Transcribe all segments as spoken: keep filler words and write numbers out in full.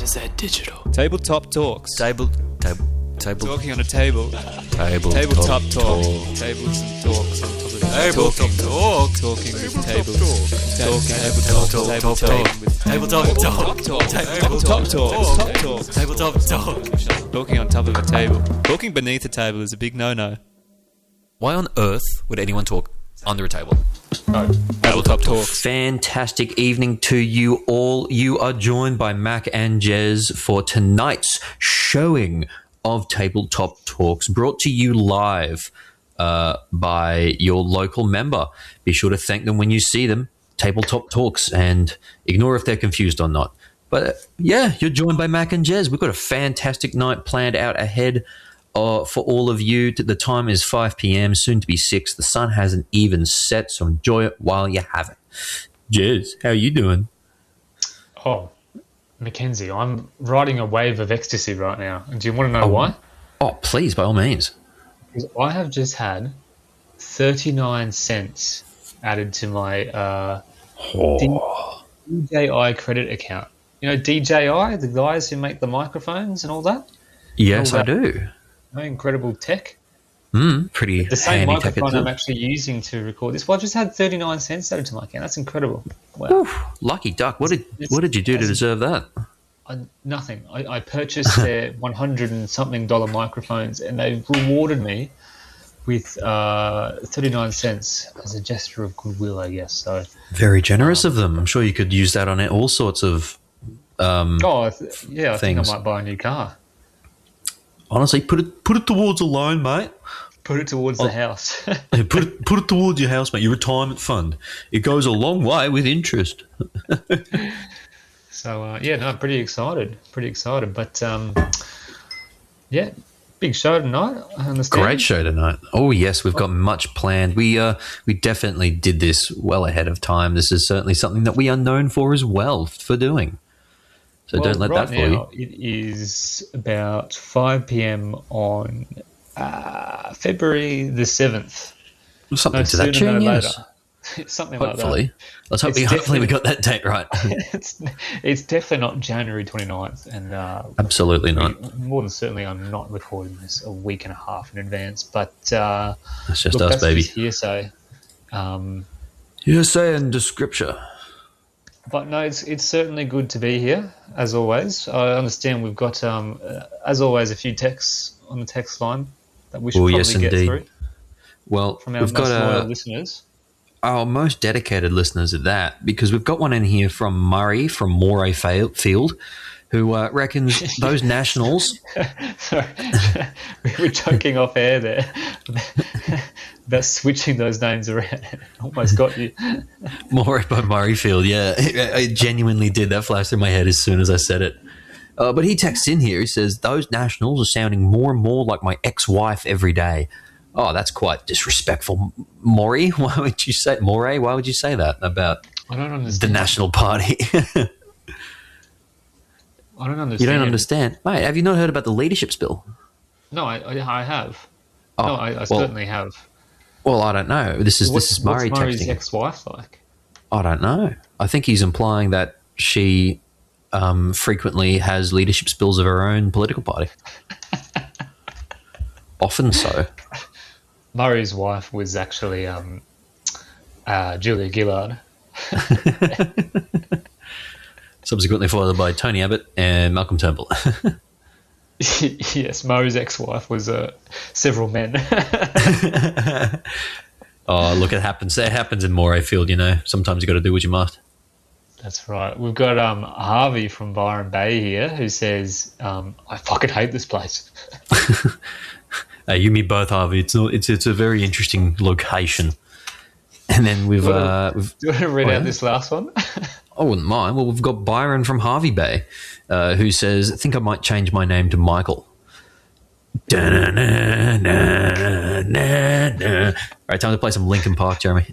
is that digital? Tabletop Talks. Table, table, table. Talking on a table. Table, Tabletop talk, talk. talk. Tables and talks on top of the Tabletop talking. Talking with tables. Talking tabletop Tabletop talk. with Tabletop talk. talk. Tabletop Top talk. Top talk. Tabletop talk. Talking on top of a table. Talking beneath a table is a big no-no. Why on earth would anyone talk under a table? No. Tabletop Talks. Fantastic evening to you all. You are joined by Mac and Jez for tonight's showing of Tabletop Talks, brought to you live uh, by your local member. Be sure to thank them when you see them, Tabletop Talks, and ignore if they're confused or not. But uh, yeah, you're joined by Mac and Jez. We've got a fantastic night planned out ahead Uh, for all of you. The time is five p.m, soon to be six. The sun hasn't even set, so enjoy it while you have it. Jez, how are you doing? Oh, Mackenzie, I'm riding a wave of ecstasy right now. Do you want to know Oh, why? Oh, please, by all means. Because I have just had thirty-nine cents added to my uh, Oh. D J I credit account. You know D J I, the guys who make the microphones and all that? Yes, all I that do. Incredible tech. Mm, pretty The same handy tech. microphone I'm itself. actually using to record this. Well, I just had thirty-nine cents added to my account. That's incredible. Wow. Oof, lucky duck. What did It's- what did you do to deserve that? I, nothing. I, I purchased their one hundred and something dollar microphones, and they rewarded me with uh, thirty-nine cents as a gesture of goodwill, I guess. So, Very generous of them. I'm sure you could use that on all sorts of. Um, oh, I th- yeah, I Things. think I might buy a new car. Honestly, put it put it towards a loan, mate. Put it towards the house. Hey, Put it put it towards your house, mate. Your retirement fund. It goes a long way with interest. So, uh, yeah, no, pretty excited. Pretty excited. But, um, yeah, big show tonight, I understand. Great show tonight. Oh yes, we've got much planned. We uh we definitely did this well ahead of time. This is certainly something that we are known for as well for doing. So Well, don't let right that fool you. now, it is about five p.m. on uh, February the seventh. Something No to that sooner, tune, no yes. later. Something Hopefully. like Let's hope It's we, hopefully we definitely- got that date right. that. it's, it's definitely not January twenty-ninth. And uh, Absolutely not. more than certainly I'm not recording this a week and a half in advance. But uh, That's just look, us, that's baby. just hearsay. Um, Hearsay and description. But no, it's it's certainly good to be here, as always. I understand we've got, um, uh, as always, a few texts on the text line that we should Oh, probably yes, get indeed. through Well, from our we've most got loyal a, listeners. our most dedicated listeners at that, because we've got one in here from Murray from Moray Fa- Field, who uh, reckons those Nationals. Sorry, we were joking off air there about switching those names around. Almost got you. Moray by Murrayfield, yeah. I I genuinely did. That flashed through my head as soon as I said it. Uh, but he texts in here. He says, those Nationals are sounding more and more like my ex-wife every day. Oh, that's quite disrespectful. Maury, why would you say, Moray, why would you say that about I don't the understand. National Party? I don't understand. You don't understand. Mate, have you not heard about the leadership spill? No, I, I, I have. Oh, no, I, I well, certainly have. Well, I don't know. This is What's, this is Murray what's Murray's texting. ex-wife like? I don't know. I think he's implying that she um, frequently has leadership spills of her own political party. Often so. Murray's wife was actually um, uh, Julia Gillard. Subsequently followed by Tony Abbott and Malcolm Turnbull. Yes, Murray's ex-wife was uh, several men. Oh, look, it happens. It happens in Moray Field, you know. Sometimes you got to do what you must. That's right. We've got um, Harvey from Byron Bay here who says, um, I fucking hate this place. Hey, you, me both, Harvey. It's not, it's it's a very interesting location. And then we've uh, we've Do you want to read Oh, out yeah? this last one? I wouldn't mind. Well, we've got Byron from Harvey Bay, uh, who says, I think I might change my name to Michael. Da-na-na-na-na-na. All right, time to play some Linkin Park, Jeremy.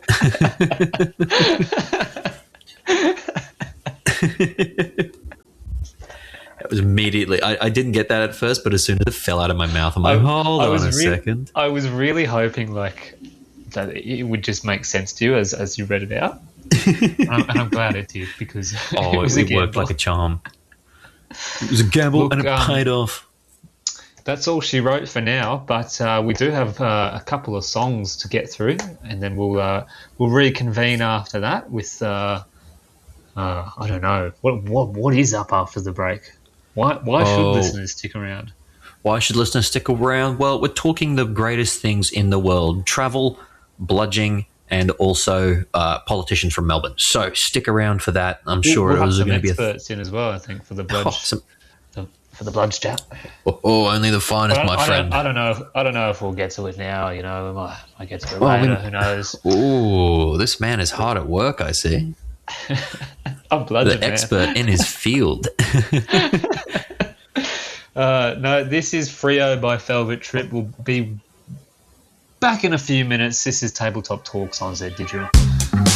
That was immediately. I, I didn't get that at first, but as soon as it fell out of my mouth, I'm like, hold I on was a rea- second. I was really hoping like that it would just make sense to you as, as you read it out. and, I'm, and I'm glad it did because Oh, it was it a worked gamble. like a charm. It was a gamble Look, and it um, paid off. That's all she wrote for now, but uh, we do have uh, a couple of songs to get through, and then we'll uh, we'll reconvene after that with uh, uh, I don't know what what what is up after the break. Why why should Oh. listeners stick around? Why should listeners stick around? Well, we're talking the greatest things in the world: travel, bludging, and also uh, politicians from Melbourne. So stick around for that. I'm We'll- sure we'll have there's some going to be a experts in as well. I think for the oh, bludge some, the, for the bludge chat. oh, oh, only the finest, I, my I friend. Don't, I don't know. If, I don't know if we'll get to it now. You know, we might, might get to it Well, we- later. Who knows? Ooh, this man is hard at work, I see. I'm bludgeon The man. expert in his field. Uh, no, this is Frio by Velvet Trip. We'll be back in a few minutes. This is Tabletop Talks on Z Digital.